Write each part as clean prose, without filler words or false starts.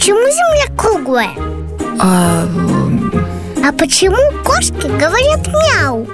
почему Земля круглая? А почему кошки говорят мяу?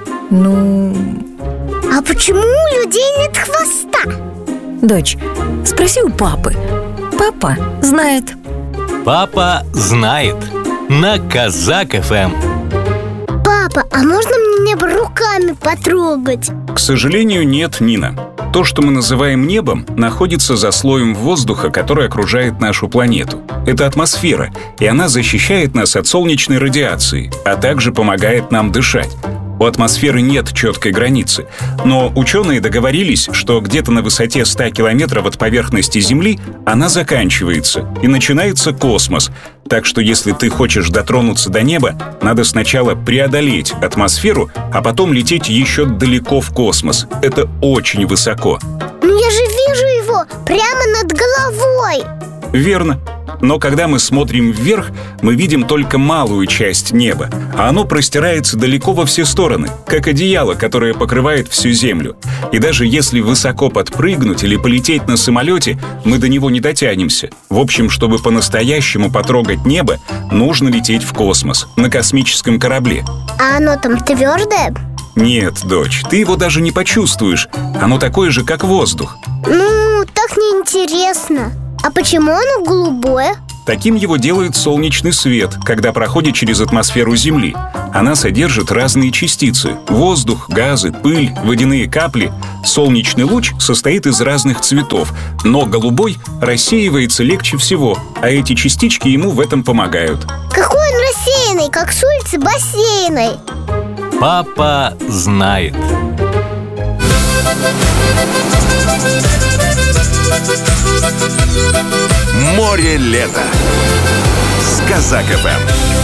А почему у людей нет хвоста? Дочь, спроси у папы. Папа знает. Папа знает. На Казак ФМ. Папа, а можно мне небо руками потрогать? К сожалению, нет, Нина. То, что мы называем небом, находится за слоем воздуха, который окружает нашу планету. Это атмосфера, и она защищает нас от солнечной радиации, а также помогает нам дышать. У атмосферы нет четкой границы, но ученые договорились, что где-то на высоте 100 километров от поверхности Земли она заканчивается, и начинается космос. Так что если ты хочешь дотронуться до неба, надо сначала преодолеть атмосферу, а потом лететь еще далеко в космос. Это очень высоко. Но я же вижу его прямо над головой. Верно. Но когда мы смотрим вверх, мы видим только малую часть неба, а оно простирается далеко во все стороны, как одеяло, которое покрывает всю Землю. И даже если высоко подпрыгнуть или полететь на самолете, мы до него не дотянемся. В общем, чтобы по-настоящему потрогать небо, нужно лететь в космос, на космическом корабле. А оно там твердое? Нет, дочь, ты его даже не почувствуешь. Оно такое же, как воздух. Так неинтересно. А почему оно голубое? Таким его делает солнечный свет, когда проходит через атмосферу Земли. Она содержит разные частицы – воздух, газы, пыль, водяные капли. Солнечный луч состоит из разных цветов, но голубой рассеивается легче всего, а эти частички ему в этом помогают. Какой он рассеянный, как с улицы бассейной. Папа знает. Море лета с Казак ФМ.